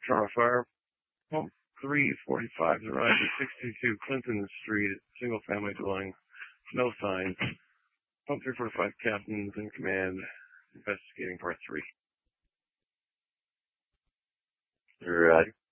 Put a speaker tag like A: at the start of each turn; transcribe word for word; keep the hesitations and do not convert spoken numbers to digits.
A: Toronto Fire. Pump three forty-five has arrived at sixty-two Clinton Street, single family dwelling. No signs. Pump three forty-five captain's in command, investigating part three.
B: Roger.